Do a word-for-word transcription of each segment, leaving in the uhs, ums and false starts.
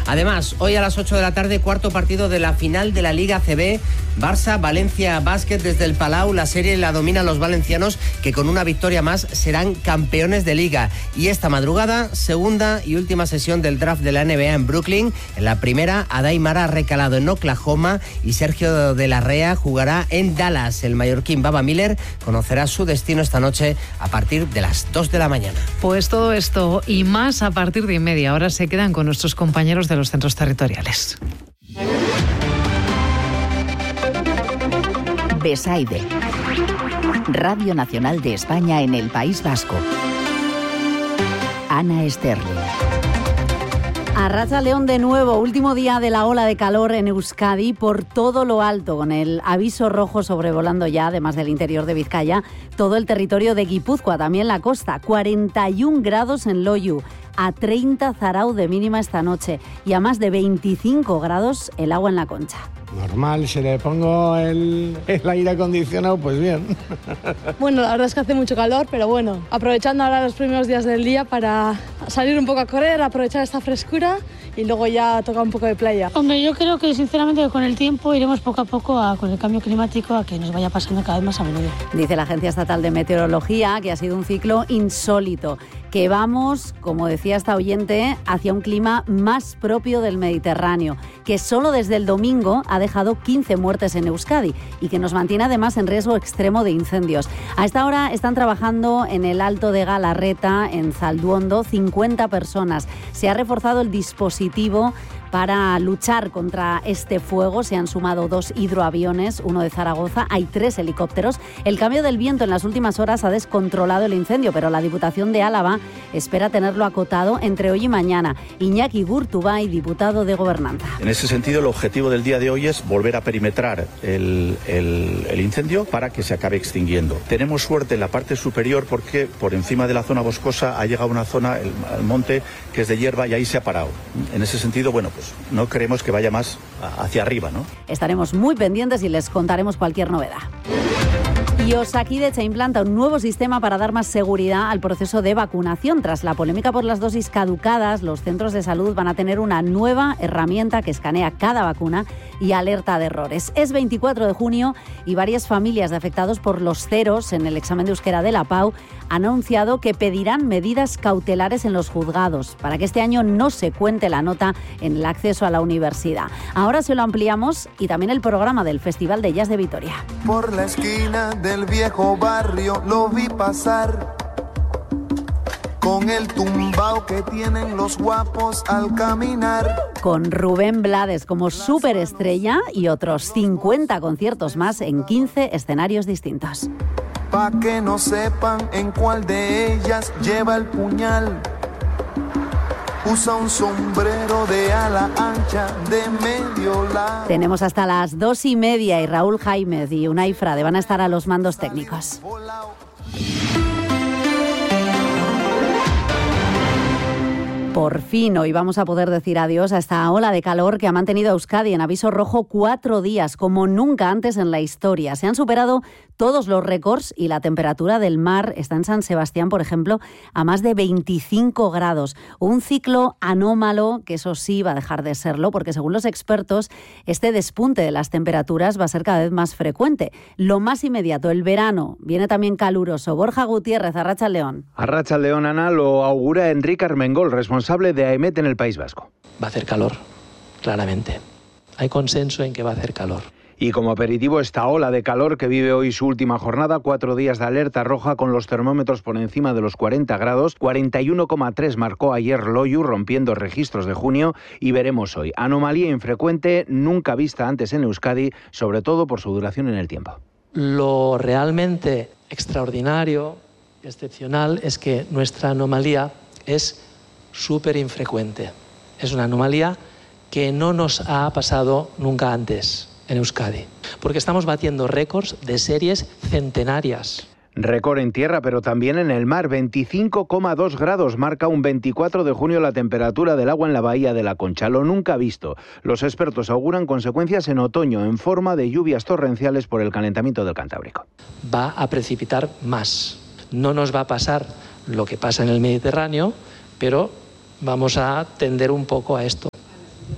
Además, hoy a las ocho de la tarde, cuarto partido de la final de la Liga A C B, Barça-Valencia Básquet desde el Palau. La serie la dominan los valencianos, que con una victoria más serán campeones de Liga. Y esta madrugada, segunda y última sesión del draft de la N B A en Brooklyn. En la primera, Adai Mara ha recalado en Oklahoma y Sergio de la Rea jugará en Dallas. El mallorquín Baba Miller conocerá su destino esta noche a partir de las dos de la mañana. Pues todo esto y más a partir de media hora se quedan con nuestros compañeros de los centros territoriales. Besaide, Radio Nacional de España en el País Vasco. Ana Sterling. Arratsaldeon de nuevo, último día de la ola de calor en Euskadi por todo lo alto, con el aviso rojo sobrevolando ya, además del interior de Vizcaya, todo el territorio de Guipúzcoa, también la costa. cuarenta y un grados en Loiu, a treinta Zarau de mínima esta noche y a más de veinticinco grados el agua en la Concha. Normal, si le pongo el, el aire acondicionado, pues bien. Bueno, la verdad es que hace mucho calor, pero bueno, aprovechando ahora los primeros días del día para salir un poco a correr, aprovechar esta frescura y luego ya toca un poco de playa. Hombre, yo creo que sinceramente con el tiempo iremos poco a poco a, con el cambio climático a que nos vaya pasando cada vez más a menudo. Dice la Agencia Estatal de Meteorología que ha sido un ciclo insólito, que vamos, como decía esta oyente, hacia un clima más propio del Mediterráneo, que solo desde el domingo ha dejado quince muertes en Euskadi y que nos mantiene además en riesgo extremo de incendios. A esta hora están trabajando en el Alto de Galarreta, en Zalduondo, cincuenta personas. Se ha reforzado el dispositivo para luchar contra este fuego. Se han sumado dos hidroaviones, uno de Zaragoza, hay tres helicópteros. El cambio del viento en las últimas horas ha descontrolado el incendio, pero la Diputación de Álava espera tenerlo acotado entre hoy y mañana. Iñaki Gurtubay, diputado de Gobernanza. En ese sentido, el objetivo del día de hoy es volver a perimetrar el, el, el incendio para que se acabe extinguiendo. Tenemos suerte en la parte superior porque por encima de la zona boscosa ha llegado una zona, el, el monte, que es de hierba y ahí se ha parado. En ese sentido, bueno, pues no queremos que vaya más hacia arriba, ¿no? Estaremos muy pendientes y les contaremos cualquier novedad. Y Osakidetza implanta un nuevo sistema para dar más seguridad al proceso de vacunación. Tras la polémica por las dosis caducadas, los centros de salud van a tener una nueva herramienta que escanea cada vacuna y alerta de errores. Es veinticuatro de junio y varias familias de afectados por los ceros en el examen de euskera de la Pau han anunciado que pedirán medidas cautelares en los juzgados para que este año no se cuente la nota en el acceso a la universidad. Ahora se lo ampliamos y también el programa del Festival de Jazz de Vitoria. Por la esquina del viejo barrio lo vi pasar con el tumbao que tienen los guapos al caminar. Con Rubén Blades como superestrella y otros cincuenta conciertos más en quince escenarios distintos. Pa' que no sepan en cuál de ellas lleva el puñal. Usa un sombrero de ala ancha de medio lado. Tenemos hasta las dos y media y Raúl Jaimez y Unai Frade van a estar a los mandos técnicos. Por fin hoy vamos a poder decir adiós a esta ola de calor que ha mantenido a Euskadi en aviso rojo cuatro días, como nunca antes en la historia. Se han superado todos los récords y la temperatura del mar está en San Sebastián, por ejemplo, a más de veinticinco grados. Un ciclo anómalo, que eso sí va a dejar de serlo, porque según los expertos, este despunte de las temperaturas va a ser cada vez más frecuente. Lo más inmediato, el verano, viene también caluroso. Borja Gutiérrez, Arratsaldeon. Arratsaldeon, Ana, lo augura Enrique Armengol, responsable de AEMET en el País Vasco. Va a hacer calor, claramente. Hay consenso en que va a hacer calor. Y como aperitivo esta ola de calor que vive hoy su última jornada, cuatro días de alerta roja con los termómetros por encima de los cuarenta grados, cuarenta y uno coma tres marcó ayer Loiu, rompiendo registros de junio, y veremos hoy. Anomalía infrecuente, nunca vista antes en Euskadi, sobre todo por su duración en el tiempo. Lo realmente extraordinario, excepcional, es que nuestra anomalía es súper infrecuente. Es una anomalía que no nos ha pasado nunca antes en Euskadi, porque estamos batiendo récords de series centenarias. Récord en tierra, pero también en el mar. veinticinco coma dos grados marca un veinticuatro de junio la temperatura del agua en la bahía de la Concha, lo nunca visto. Los expertos auguran consecuencias en otoño en forma de lluvias torrenciales por el calentamiento del Cantábrico. Va a precipitar más. No nos va a pasar lo que pasa en el Mediterráneo, pero vamos a tender un poco a esto.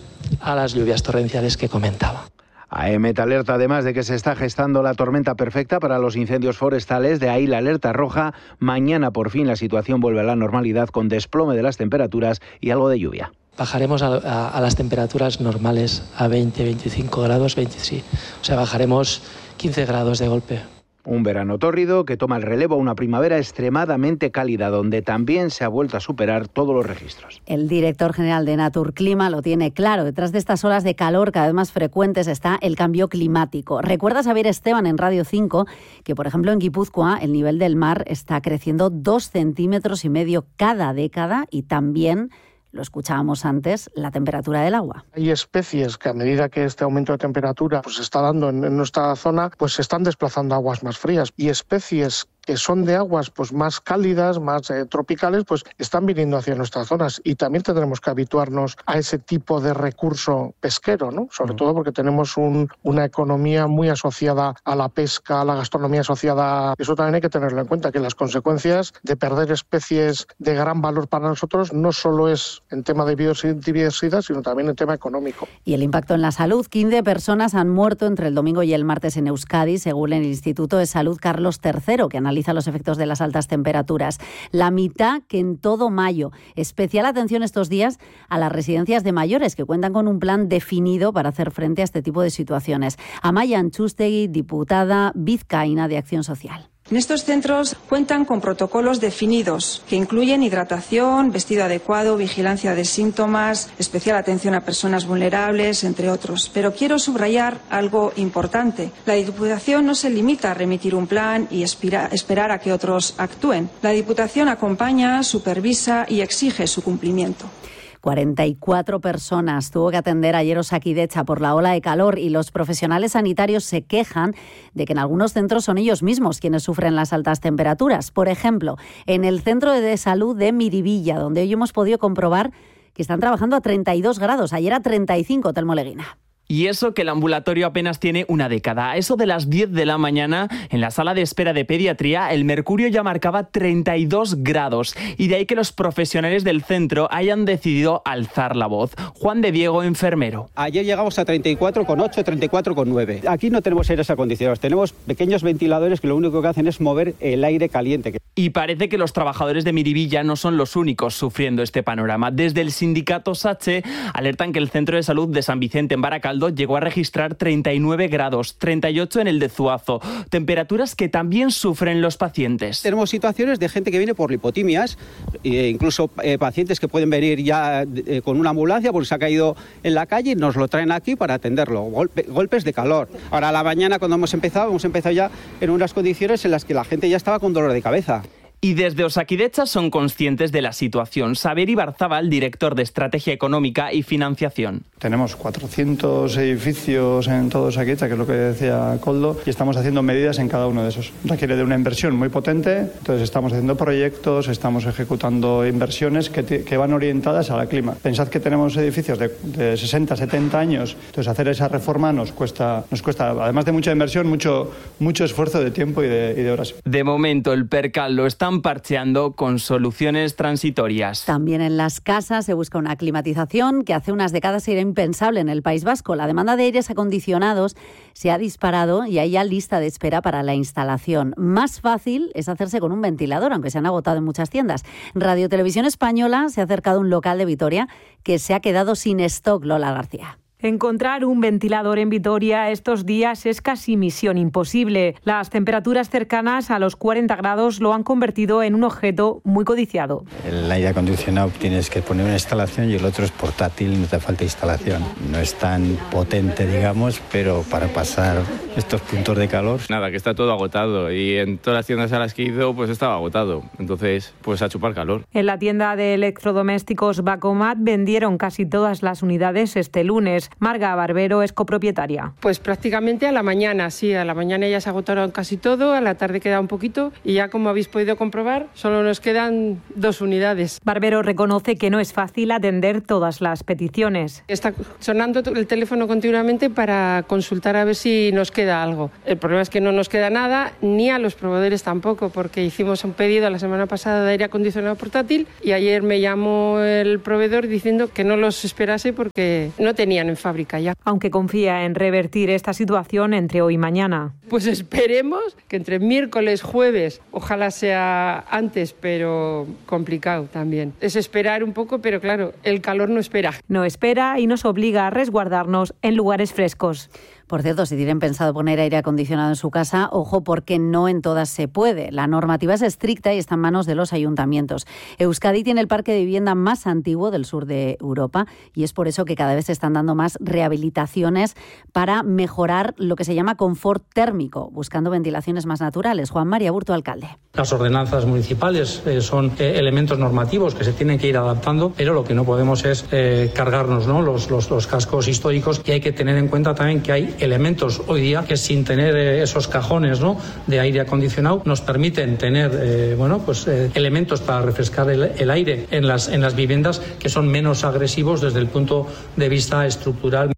a las lluvias torrenciales que comentaba. A E M E T alerta además de que se está gestando la tormenta perfecta para los incendios forestales, de ahí la alerta roja. Mañana por fin la situación vuelve a la normalidad con desplome de las temperaturas y algo de lluvia. Bajaremos a, a, a las temperaturas normales, a veinte, veinticinco grados, veinte, sí. O sea, bajaremos quince grados de golpe. Un verano tórrido que toma el relevo a una primavera extremadamente cálida, donde también se ha vuelto a superar todos los registros. El director general de Naturclima lo tiene claro. Detrás de estas olas de calor cada vez más frecuentes está el cambio climático. Recuerda saber, Esteban, en Radio cinco, que por ejemplo en Guipúzcoa el nivel del mar está creciendo dos centímetros y medio cada década y también, lo escuchábamos antes, la temperatura del agua. Hay especies que a medida que este aumento de temperatura pues, se está dando en, en nuestra zona, pues se están desplazando a aguas más frías. Y especies que son de aguas pues más cálidas, más eh, tropicales, pues están viniendo hacia nuestras zonas. Y también tendremos que habituarnos a ese tipo de recurso pesquero, ¿no? Sobre uh-huh. todo porque tenemos un, una economía muy asociada a la pesca, a la gastronomía asociada. Eso también hay que tenerlo en cuenta, que las consecuencias de perder especies de gran valor para nosotros no solo es en tema de biodiversidad, sino también en tema económico. Y el impacto en la salud. quince personas han muerto entre el domingo y el martes en Euskadi, según el Instituto de Salud Carlos tercero, que analiza analiza los efectos de las altas temperaturas. La mitad que en todo mayo. Especial atención estos días a las residencias de mayores, que cuentan con un plan definido para hacer frente a este tipo de situaciones. Amaia Antxustegui, diputada vizcaína de Acción Social. En estos centros cuentan con protocolos definidos que incluyen hidratación, vestido adecuado, vigilancia de síntomas, especial atención a personas vulnerables, entre otros. Pero quiero subrayar algo importante. La Diputación no se limita a remitir un plan y espira, esperar a que otros actúen. La Diputación acompaña, supervisa y exige su cumplimiento. cuarenta y cuatro personas tuvo que atender ayer Osakidetza por la ola de calor y los profesionales sanitarios se quejan de que en algunos centros son ellos mismos quienes sufren las altas temperaturas. Por ejemplo, en el Centro de Salud de Miribilla, donde hoy hemos podido comprobar que están trabajando a treinta y dos grados. Ayer a treinta y cinco, Telmo Leguina. Y eso que el ambulatorio apenas tiene una década. A eso de las diez de la mañana, en la sala de espera de pediatría, el mercurio ya marcaba treinta y dos grados. Y de ahí que los profesionales del centro hayan decidido alzar la voz. Juan de Diego, enfermero. Ayer llegamos a treinta y cuatro coma ocho, treinta y cuatro coma nueve. Aquí no tenemos aires acondicionados, tenemos pequeños ventiladores que lo único que hacen es mover el aire caliente. Y parece que los trabajadores de Miribilla no son los únicos sufriendo este panorama. Desde el sindicato SACHE alertan que el centro de salud de San Vicente en Baracaldo llegó a registrar treinta y nueve grados, treinta y ocho en el de Zuazo, temperaturas que también sufren los pacientes. Tenemos situaciones de gente que viene por lipotimias, e incluso eh, pacientes que pueden venir ya eh, con una ambulancia porque se ha caído en la calle y nos lo traen aquí para atenderlo, Golpe, golpes de calor. Ahora a la mañana cuando hemos empezado, hemos empezado ya en unas condiciones en las que la gente ya estaba con dolor de cabeza. Y desde Osakidetza son conscientes de la situación. Saber Ibarzábal, director de Estrategia Económica y Financiación. Tenemos cuatrocientos edificios en todo Osakidetza, que es lo que decía Koldo, y estamos haciendo medidas en cada uno de esos. Requiere de una inversión muy potente, entonces estamos haciendo proyectos, estamos ejecutando inversiones que, te, que van orientadas al clima. Pensad que tenemos edificios de, de sesenta, setenta años, entonces hacer esa reforma nos cuesta, nos cuesta además de mucha inversión, mucho, mucho esfuerzo de tiempo y de, y de horas. De momento el percal lo están parcheando con soluciones transitorias. También en las casas se busca una climatización que hace unas décadas era impensable en el País Vasco. La demanda de aires acondicionados se ha disparado y hay ya lista de espera para la instalación. Más fácil es hacerse con un ventilador, aunque se han agotado en muchas tiendas. Radio Televisión Española se ha acercado a un local de Vitoria que se ha quedado sin stock. Lola García. Encontrar un ventilador en Vitoria estos días es casi misión imposible. Las temperaturas cercanas a los cuarenta grados lo han convertido en un objeto muy codiciado. El aire acondicionado tienes que poner una instalación y el otro es portátil, no te falta instalación. No es tan potente, digamos, pero para pasar estos puntos de calor... Nada, que está todo agotado y en todas las tiendas a las que he ido pues estaba agotado. Entonces, pues a chupar calor. En la tienda de electrodomésticos Bacomat vendieron casi todas las unidades este lunes. Marga Barbero es copropietaria. Pues prácticamente a la mañana, sí, a la mañana ya se agotaron casi todo, a la tarde queda un poquito y ya, como habéis podido comprobar, solo nos quedan dos unidades. Barbero reconoce que no es fácil atender todas las peticiones. Está sonando el teléfono continuamente para consultar a ver si nos queda algo. El problema es que no nos queda nada, ni a los proveedores tampoco, porque hicimos un pedido la semana pasada de aire acondicionado portátil y ayer me llamó el proveedor diciendo que no los esperase porque no tenían en fábrica ya. Aunque confía en revertir esta situación entre hoy y mañana. Pues esperemos que entre miércoles, jueves, ojalá sea antes, pero complicado también. Es esperar un poco, pero claro, el calor no espera. No espera y nos obliga a resguardarnos en lugares frescos. Por cierto, si tienen pensado poner aire acondicionado en su casa, ojo, porque no en todas se puede. La normativa es estricta y está en manos de los ayuntamientos. Euskadi tiene el parque de vivienda más antiguo del sur de Europa y es por eso que cada vez se están dando más rehabilitaciones para mejorar lo que se llama confort térmico, buscando ventilaciones más naturales. Juan María Burto, alcalde. Las ordenanzas municipales eh, son eh, elementos normativos que se tienen que ir adaptando, pero lo que no podemos es eh, cargarnos, ¿no? los, los, los cascos históricos, y hay que tener en cuenta también que hay elementos hoy día que, sin tener eh, esos cajones, ¿no?, de aire acondicionado, nos permiten tener eh, bueno, pues, eh, elementos para refrescar el, el aire en las, en las viviendas que son menos agresivos desde el punto de vista estructural.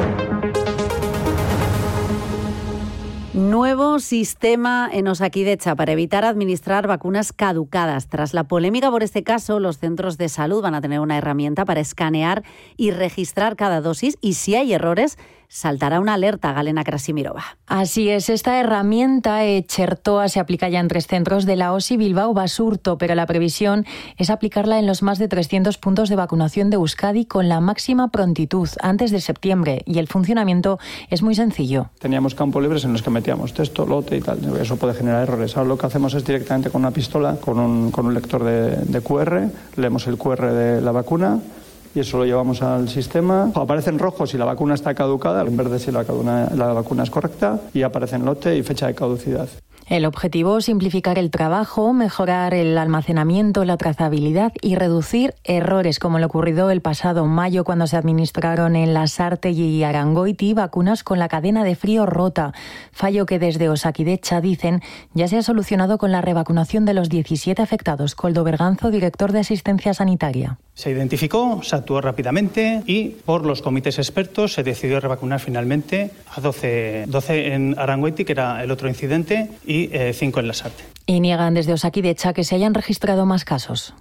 Nuevo sistema en Osakidetza para evitar administrar vacunas caducadas. Tras la polémica por este caso, los centros de salud van a tener una herramienta para escanear y registrar cada dosis y, si hay errores, saltará una alerta. Galena Krasimirova. Así es, esta herramienta Chertoa se aplica ya en tres centros de la OSI Bilbao Basurto, pero la previsión es aplicarla en los más de trescientos puntos de vacunación de Euskadi con la máxima prontitud antes de septiembre, y el funcionamiento es muy sencillo. Teníamos campos libres en los que metíamos texto, lote y tal. Eso puede generar errores. Ahora lo que hacemos es directamente con una pistola, con un, con un lector de, de Q R, leemos el Q R de la vacuna y eso lo llevamos al sistema. Aparece en rojo si la vacuna está caducada, en verde si la, caduna, la vacuna es correcta, y aparece en lote y fecha de caducidad. El objetivo es simplificar el trabajo, mejorar el almacenamiento, la trazabilidad y reducir errores, como lo ocurrido el pasado mayo cuando se administraron en Lasarte y Arangoiti vacunas con la cadena de frío rota, fallo que desde Osakidetza dicen ya se ha solucionado con la revacunación de los diecisiete afectados. Koldo Berganzo, director de Asistencia Sanitaria. Se identificó, se actuó rápidamente y por los comités expertos se decidió revacunar finalmente a doce, doce en Arangoiti, que era el otro incidente, y eh, cinco en Lasarte. Y niegan desde Osakidetza que se hayan registrado más casos.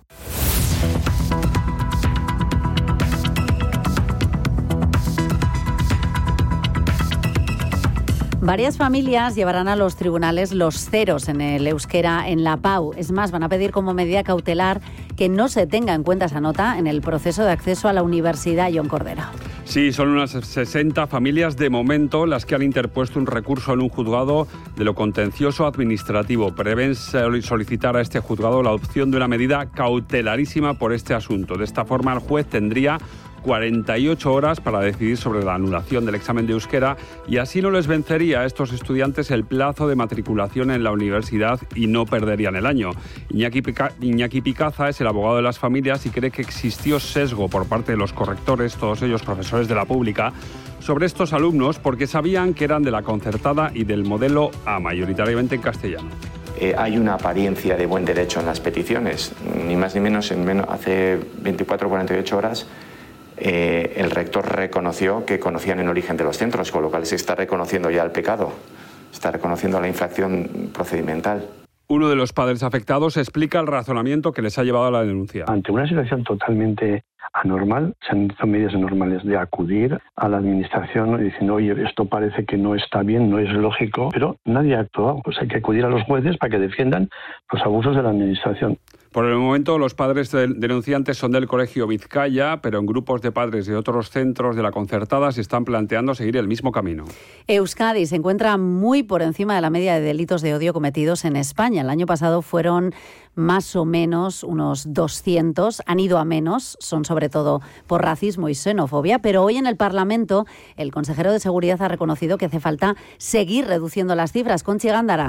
Varias familias llevarán a los tribunales los ceros en el euskera en la PAU. Es más, van a pedir como medida cautelar que no se tenga en cuenta esa nota en el proceso de acceso a la universidad. John Cordero. Sí, son unas sesenta familias de momento las que han interpuesto un recurso en un juzgado de lo contencioso administrativo. Prevén solicitar a este juzgado la adopción de una medida cautelarísima por este asunto. De esta forma, el juez tendría cuarenta y ocho horas para decidir sobre la anulación del examen de euskera, y así no les vencería a estos estudiantes el plazo de matriculación en la universidad y no perderían el año. Iñaki, Pica, Iñaki Picaza es el abogado de las familias y cree que existió sesgo por parte de los correctores, todos ellos profesores de la pública, sobre estos alumnos porque sabían que eran de la concertada y del modelo A, mayoritariamente en castellano. Eh, hay una apariencia de buen derecho en las peticiones, ni más ni menos, en menos hace veinticuatro o cuarenta y ocho horas. Eh, el rector reconoció que conocían el origen de los centros, con lo cual se está reconociendo ya el pecado, está reconociendo la infracción procedimental. Uno de los padres afectados explica el razonamiento que les ha llevado a la denuncia. Ante una situación totalmente anormal, se han hecho medidas normales de acudir a la administración diciendo, oye, esto parece que no está bien, no es lógico, pero nadie ha actuado. Pues hay que acudir a los jueces para que defiendan los abusos de la administración. Por el momento, los padres denunciantes son del Colegio Vizcaya, pero en grupos de padres de otros centros de la concertada se están planteando seguir el mismo camino. Euskadi se encuentra muy por encima de la media de delitos de odio cometidos en España. El año pasado fueron más o menos unos doscientos, han ido a menos, son sobre todo por racismo y xenofobia, pero hoy en el Parlamento el consejero de Seguridad ha reconocido que hace falta seguir reduciendo las cifras. Conchi Gándara.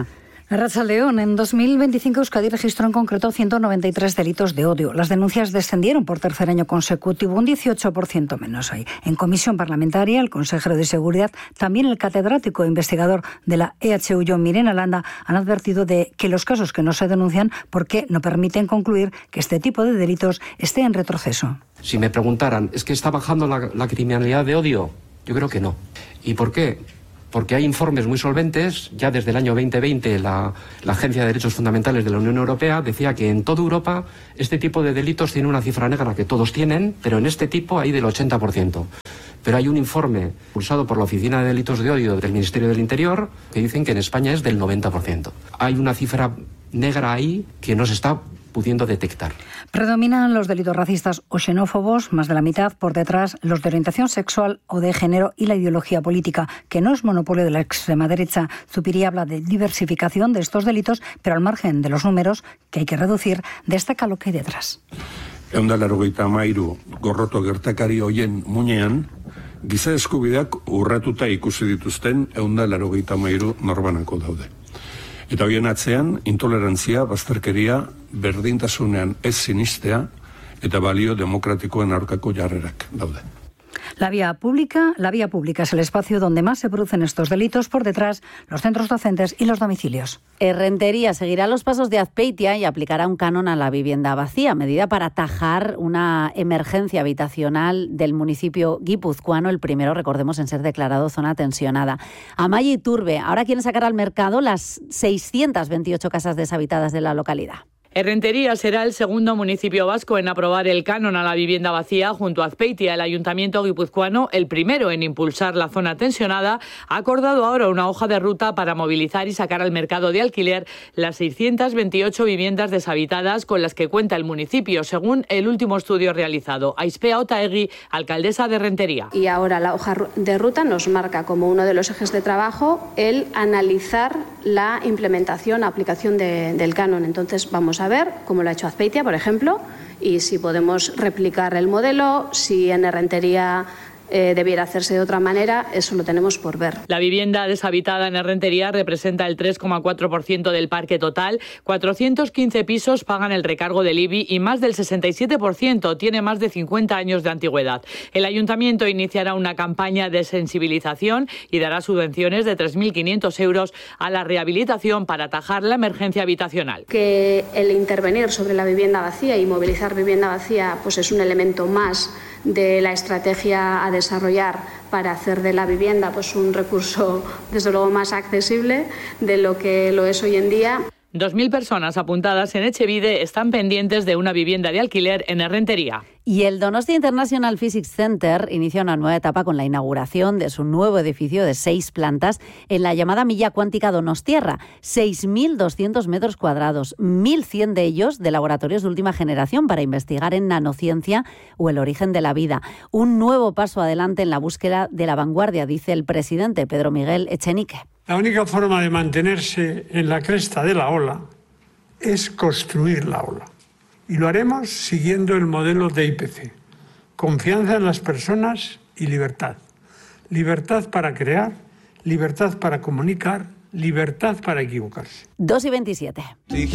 Arratsaldeon, en dos mil veinticinco Euskadi registró en concreto ciento noventa y tres delitos de odio. Las denuncias descendieron por tercer año consecutivo, un dieciocho por ciento menos hoy. En comisión parlamentaria, el consejero de Seguridad, también el catedrático e investigador de la E H U, Jon Mirena Landa, han advertido de que los casos que no se denuncian porque no permiten concluir que este tipo de delitos esté en retroceso. Si me preguntaran, ¿es que está bajando la, la criminalidad de odio? Yo creo que no. ¿Y por qué? Porque hay informes muy solventes. Ya desde el año veinte veinte la, la Agencia de Derechos Fundamentales de la Unión Europea decía que en toda Europa este tipo de delitos tiene una cifra negra que todos tienen, pero en este tipo hay del ochenta por ciento. Pero hay un informe impulsado por la Oficina de Delitos de Odio del Ministerio del Interior que dicen que en España es del noventa por ciento. Hay una cifra negra ahí que no se está pudiendo detectar. Predominan los delitos racistas o xenófobos, más de la mitad, por detrás los de orientación sexual o de género y la ideología política, que no es monopolio de la extrema derecha. Zupiria habla de diversificación de estos delitos, pero al margen de los números que hay que reducir, destaca lo que hay detrás. Ehun eta laurogeita hamairu gorroto gertakari hoien muinean, giza eskubideak urratuta ikusi dituzten ehun eta laurogeita hamairu norbanako daude. Eta horien atzean, intolerantzia, bazterkeria, berdintasunean ez sinistea eta balio demokratikoen aurkako jarrerak daude. La vía pública, la vía pública es el espacio donde más se producen estos delitos, por detrás los centros docentes y los domicilios. Errentería seguirá los pasos de Azpeitia y aplicará un canon a la vivienda vacía, medida para atajar una emergencia habitacional del municipio guipuzcoano, el primero, recordemos, en ser declarado zona tensionada. Amaya Iturbe ahora quiere sacar al mercado las seiscientas veintiocho casas deshabitadas de la localidad. Errentería será el segundo municipio vasco en aprobar el canon a la vivienda vacía junto a Azpeitia. El ayuntamiento guipuzcoano, el primero en impulsar la zona tensionada, ha acordado ahora una hoja de ruta para movilizar y sacar al mercado de alquiler las seiscientas veintiocho viviendas deshabitadas con las que cuenta el municipio, según el último estudio realizado. Aispea Otaegui, alcaldesa de Errentería. Y ahora la hoja de ruta nos marca como uno de los ejes de trabajo el analizar la implementación, aplicación de, del canon. Entonces vamos a a ver cómo lo ha hecho Azpeitia, por ejemplo, y si podemos replicar el modelo, si en Errentería eh, debiera hacerse de otra manera, eso lo tenemos por ver. La vivienda deshabitada en Errentería representa el tres coma cuatro por ciento del parque total, cuatrocientos quince pisos pagan el recargo del I B I y más del sesenta y siete por ciento tiene más de cincuenta años de antigüedad. El ayuntamiento iniciará una campaña de sensibilización y dará subvenciones de tres mil quinientos euros a la rehabilitación para atajar la emergencia habitacional. Que el intervenir sobre la vivienda vacía y movilizar vivienda vacía pues es un elemento más de la estrategia a desarrollar para hacer de la vivienda pues un recurso desde luego más accesible de lo que lo es hoy en día. Dos mil personas apuntadas en Etxebide están pendientes de una vivienda de alquiler en Errentería. Y el Donostia International Physics Center inicia una nueva etapa con la inauguración de su nuevo edificio de seis plantas en la llamada Milla Cuántica Donostiarra. seis mil doscientos metros cuadrados, mil cien de ellos de laboratorios de última generación para investigar en nanociencia o el origen de la vida. Un nuevo paso adelante en la búsqueda de la vanguardia, dice el presidente Pedro Miguel Echenique. La única forma de mantenerse en la cresta de la ola es construir la ola. Y lo haremos siguiendo el modelo de I P C. Confianza en las personas y libertad. Libertad para crear, libertad para comunicar, libertad para equivocarse. dos y veintisiete.